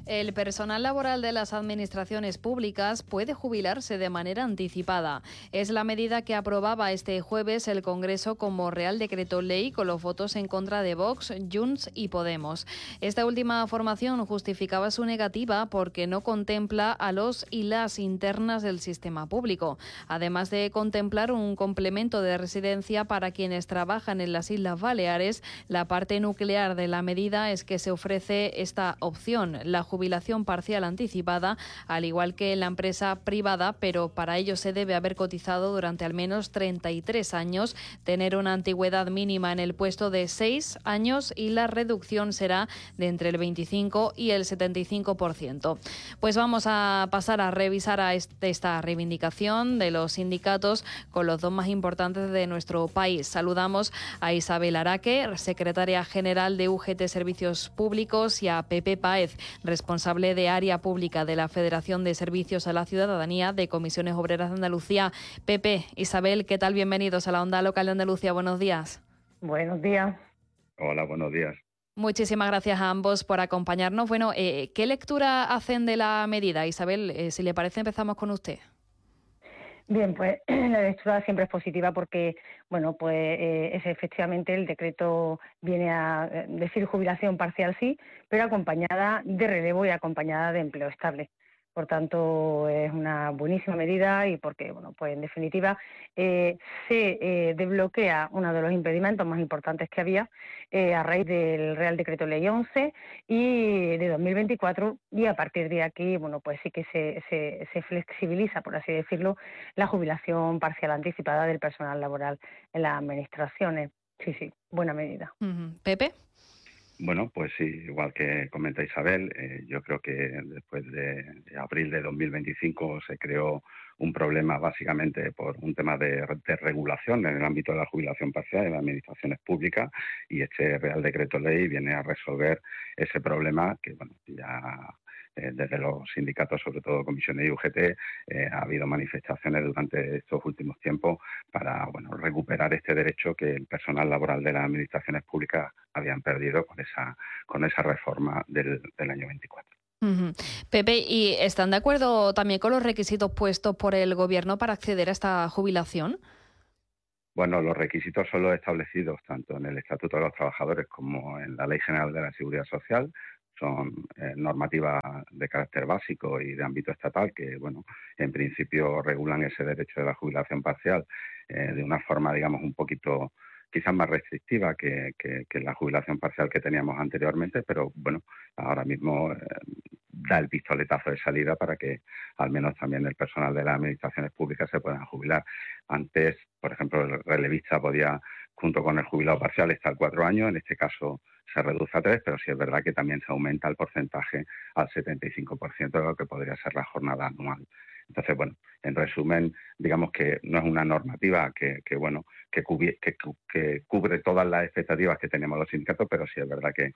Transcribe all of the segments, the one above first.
El personal laboral de las administraciones públicas puede jubilarse de manera anticipada. Es la medida que aprobaba este jueves el Congreso como Real Decreto Ley con los votos en contra de Vox, Junts y Podemos. Esta última formación justificaba su negativa porque no contempla a los y las internas del sistema público, además de contemplar un complemento de residencia para quienes trabajan en las Islas Baleares. La parte nuclear de la medida es que se ofrece esta opción, la jubilación parcial anticipada, al igual que en la empresa privada, pero para ello se debe haber cotizado durante al menos 33 años, tener una antigüedad mínima en el puesto de 6 años y la reducción será de entre el 25 y el 75%. Pues vamos a pasar a revisar esta reivindicación de los sindicatos con los dos más importantes de nuestro país. Saludamos a Isabel Araque, secretaria general de UGT Servicios Públicos, y a Pepe Páez, responsable de Área Pública de la Federación de Servicios a la Ciudadanía de Comisiones Obreras de Andalucía. Pepe, Isabel, ¿qué tal? Bienvenidos a la Onda Local de Andalucía. Buenos días. Buenos días. Hola, buenos días. Muchísimas gracias a ambos por acompañarnos. Bueno, ¿qué lectura hacen de la medida? Isabel, si le parece, empezamos con usted. Bien, pues la lectura siempre es positiva porque, bueno, pues efectivamente el decreto viene a decir jubilación parcial sí, pero acompañada de relevo y acompañada de empleo estable. Por tanto, es una buenísima medida y porque, bueno, pues en definitiva se desbloquea uno de los impedimentos más importantes que había a raíz del Real Decreto Ley 11 y de 2024 y a partir de aquí, bueno, pues sí que se flexibiliza, por así decirlo, la jubilación parcial anticipada del personal laboral en las administraciones. Sí, buena medida. Pepe. Bueno, pues sí, igual que comenta Isabel, yo creo que después de abril de 2025 se creó un problema básicamente por un tema de regulación en el ámbito de la jubilación parcial en las administraciones públicas y este Real Decreto Ley viene a resolver ese problema que, bueno, ya desde los sindicatos, sobre todo comisiones y UGT, ha habido manifestaciones durante estos últimos tiempos para, bueno, recuperar este derecho que el personal laboral de las administraciones públicas habían perdido con esa reforma del año 24. Pepe, ¿y están de acuerdo también con los requisitos puestos por el Gobierno para acceder a esta jubilación? Bueno, los requisitos son los establecidos tanto en el Estatuto de los Trabajadores como en la Ley General de la Seguridad Social. Son normativas de carácter básico y de ámbito estatal que, bueno, en principio regulan ese derecho de la jubilación parcial de una forma, digamos, un poquito quizás más restrictiva que la jubilación parcial que teníamos anteriormente, pero bueno, ahora mismo da el pistoletazo de salida para que al menos también el personal de las administraciones públicas se puedan jubilar. Antes, por ejemplo, el relevista podía, junto con el jubilado parcial, estar 4 años, en este caso se reduce a 3, pero sí es verdad que también se aumenta el porcentaje al 75% de lo que podría ser la jornada anual. Entonces, bueno, en resumen, digamos que no es una normativa que cubre todas las expectativas que tenemos los sindicatos, pero sí es verdad que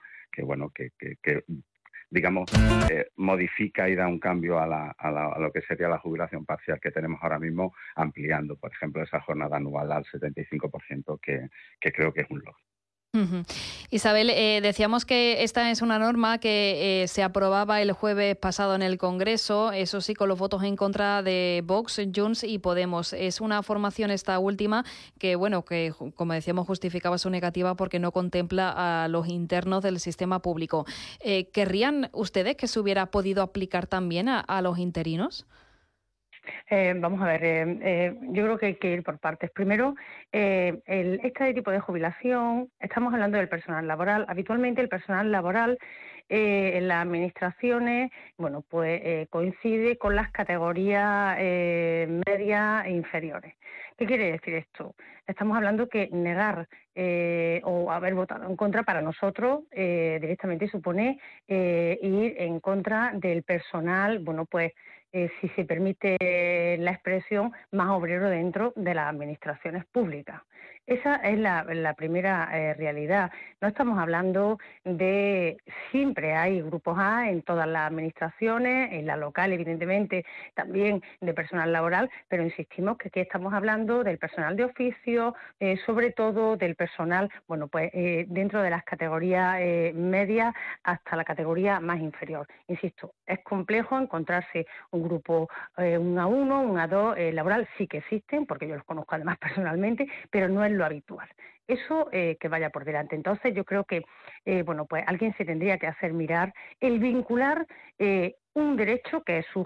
digamos, modifica y da un cambio a lo que sería la jubilación parcial que tenemos ahora mismo, ampliando, por ejemplo, esa jornada anual al 75%, que creo que es un logro. Isabel, decíamos que esta es una norma que se aprobaba el jueves pasado en el Congreso, eso sí, con los votos en contra de Vox, Junts y Podemos. Es una formación esta última que, bueno, que como decíamos justificaba su negativa porque no contempla a los internos del sistema público. ¿Querrían ustedes que se hubiera podido aplicar también a los interinos? Vamos a ver, yo creo que hay que ir por partes. Primero, este tipo de jubilación, estamos hablando del personal laboral. Habitualmente el personal laboral en las administraciones, bueno, pues coincide con las categorías medias e inferiores. ¿Qué quiere decir esto? Estamos hablando que negar o haber votado en contra para nosotros directamente supone ir en contra del personal, bueno, pues si se permite la expresión, más obrero dentro de las administraciones públicas. Esa es la primera realidad. No estamos hablando de siempre hay grupos A en todas las administraciones, en la local evidentemente también de personal laboral, pero insistimos que aquí estamos hablando del personal de oficio, sobre todo del personal, bueno, pues dentro de las categorías medias hasta la categoría más inferior. Insisto, es complejo encontrarse un grupo, un A1, un A2 laboral, sí que existen, porque yo los conozco además personalmente, pero no es lo habitual. Eso que vaya por delante. Entonces yo creo que bueno, pues alguien se tendría que hacer mirar el vincular un derecho que es,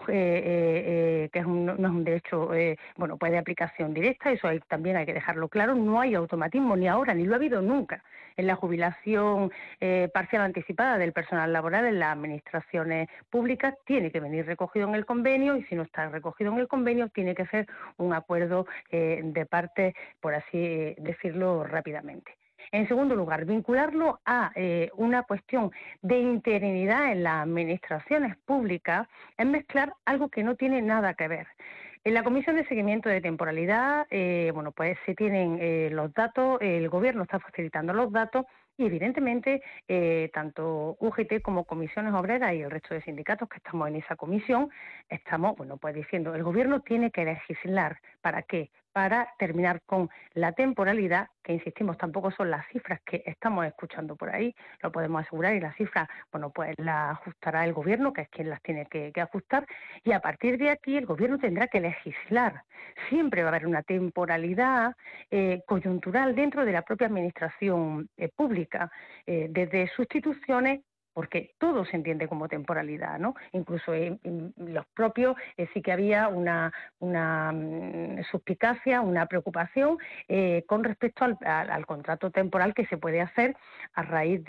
no es un derecho bueno, pues de aplicación directa, eso también hay que dejarlo claro, no hay automatismo ni ahora ni lo ha habido nunca en la jubilación parcial anticipada del personal laboral en las administraciones públicas, tiene que venir recogido en el convenio y si no está recogido en el convenio tiene que ser un acuerdo de parte, por así decirlo rápidamente. En segundo lugar, vincularlo a una cuestión de interinidad en las administraciones públicas es mezclar algo que no tiene nada que ver. En la Comisión de Seguimiento de Temporalidad, bueno, pues se tienen los datos, el Gobierno está facilitando los datos y evidentemente tanto UGT como Comisiones Obreras y el resto de sindicatos que estamos en esa comisión, estamos, bueno, pues diciendo, el Gobierno tiene que legislar. ¿Para qué? Para terminar con la temporalidad, que insistimos, tampoco son las cifras que estamos escuchando por ahí, lo podemos asegurar, y las cifras, bueno, pues las ajustará el Gobierno, que es quien las tiene que ajustar, y a partir de aquí el Gobierno tendrá que legislar. Siempre va a haber una temporalidad coyuntural dentro de la propia administración pública, desde sustituciones, porque todo se entiende como temporalidad, ¿no? Incluso en los propios sí que había una suspicacia, una preocupación con respecto al contrato temporal que se puede hacer a raíz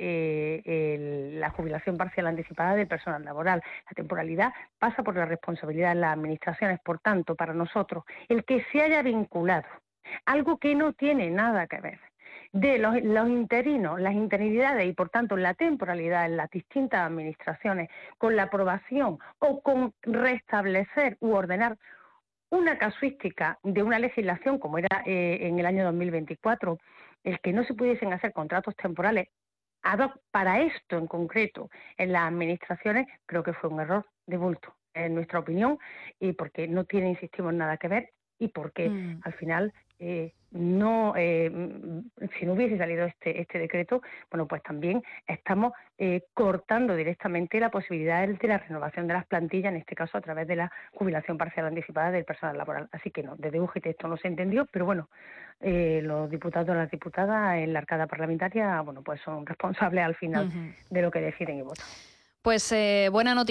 de la jubilación parcial anticipada del personal laboral. La temporalidad pasa por la responsabilidad de las administraciones, por tanto, para nosotros, el que se haya vinculado algo que no tiene nada que ver de los interinos, las interinidades y por tanto la temporalidad en las distintas administraciones con la aprobación o con restablecer u ordenar una casuística de una legislación como era en el año 2024, el que no se pudiesen hacer contratos temporales ad hoc para esto en concreto en las administraciones, creo que fue un error de bulto, en nuestra opinión, y porque no tiene, insistimos, nada que ver y porque al final no, si no hubiese salido este decreto, bueno, pues también estamos cortando directamente la posibilidad de la renovación de las plantillas, en este caso a través de la jubilación parcial anticipada del personal laboral. Así que no, desde UGT esto no se entendió, pero bueno, los diputados y las diputadas en la arcada parlamentaria, bueno, pues son responsables al final de lo que deciden y votan. Pues buena noticia.